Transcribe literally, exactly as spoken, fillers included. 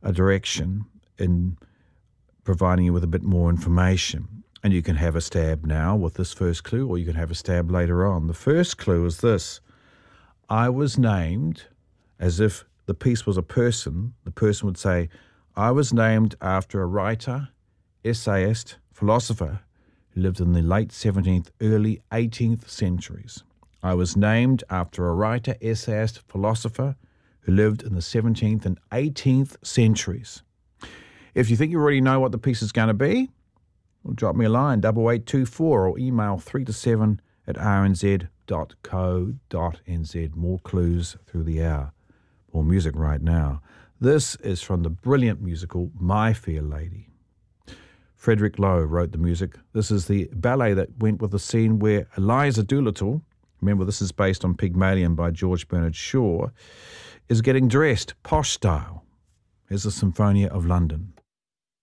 a direction in providing you with a bit more information. And you can have a stab now with this first clue, or you can have a stab later on. The first clue is this. I was named, as if the piece was a person. The person would say, I was named after a writer, essayist, philosopher who lived in the late seventeenth, early eighteenth centuries. I was named after a writer, essayist, philosopher who lived in the seventeenth and eighteenth centuries. If you think you already know what the piece is going to be, well, drop me a line, double eight two four, or email three to seven at r n z dot co dot n z. More clues through the hour. More music right now. This is from the brilliant musical My Fair Lady. Frederick Lowe wrote the music. This is the ballet that went with the scene where Eliza Doolittle, remember this is based on Pygmalion by George Bernard Shaw, is getting dressed posh style. Here's the Symphonia of London.